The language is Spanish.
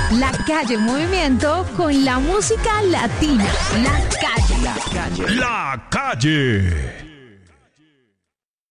La calle en movimiento con la música latina. La calle. La calle.